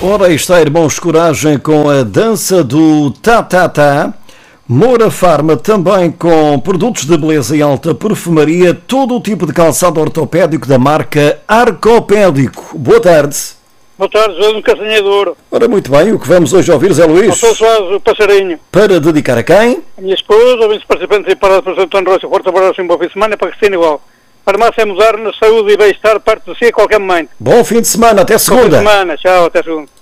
Ora, aí está, irmãos Coragem com a dança do tá-tá-tá. Moura Farma também com produtos de beleza e alta perfumaria, todo o tipo de calçado ortopédico da marca Arcopédico. Boa tarde. Boa tarde, João Castanheiro. Ora, muito bem, o que vamos hoje ouvir, Zé Luís? Sou Soares, o passarinho. Para dedicar a quem? A minha esposa, ouvintes participantes e parados para Santo António, forte abraço e um bom fim de semana para Cristina igual. Farmácia é mudar na saúde e bem-estar perto de si a qualquer momento. Bom fim de semana, até segunda. Bom fim de semana, tchau, até segunda.